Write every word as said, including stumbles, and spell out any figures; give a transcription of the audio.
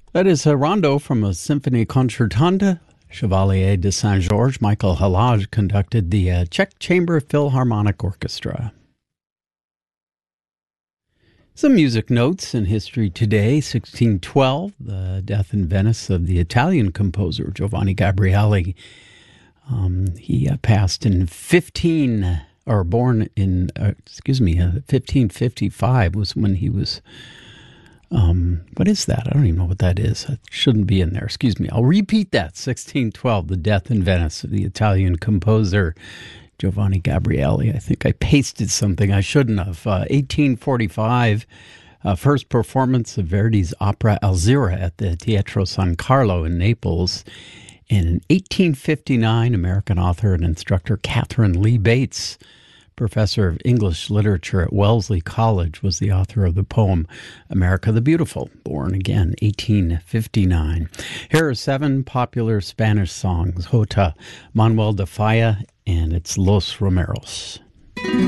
That is a rondo from a symphony concertante, Chevalier de Saint-Georges. Michael Halage conducted the uh, Czech Chamber Philharmonic Orchestra. Some music notes in history today. sixteen twelve, the death in Venice of the Italian composer Giovanni Gabrieli. Um, he uh, passed in fifteen, or born in, uh, excuse me, uh, fifteen fifty-five was when he was. Um, what is that? I don't even know what that is. It shouldn't be in there. Excuse me. I'll repeat that. sixteen twelve, the death in Venice of the Italian composer Giovanni Gabrieli. I think I pasted something I shouldn't have. Uh, eighteen forty-five, uh, first performance of Verdi's opera Alzira at the Teatro San Carlo in Naples. And in eighteen fifty-nine, American author and instructor Catherine Lee Bates, professor of English literature at Wellesley College, was the author of the poem America the Beautiful, born again, eighteen fifty-nine. Here are seven popular Spanish songs. Jota, Manuel de Falla, and it's Los Romeros.